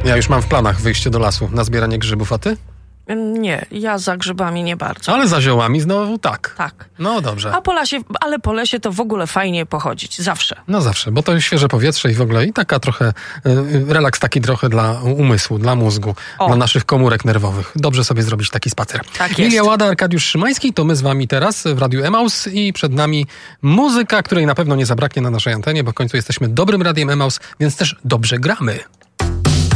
Ja już mam w planach wyjście do lasu na zbieranie grzybów, a ty? Nie, ja za grzybami nie bardzo. Ale za ziołami znowu tak. Tak. No dobrze. Ale po lesie to w ogóle fajnie pochodzić. Zawsze. No zawsze, bo to świeże powietrze i w ogóle i taka trochę relaks taki trochę dla umysłu, dla mózgu, dla naszych komórek nerwowych. Dobrze sobie zrobić taki spacer. Tak jest. Lilia Łada, Arkadiusz Szymański, to my z wami teraz w Radiu Emaus i przed nami muzyka, której na pewno nie zabraknie na naszej antenie, bo w końcu jesteśmy dobrym Radiem Emaus, więc też dobrze gramy.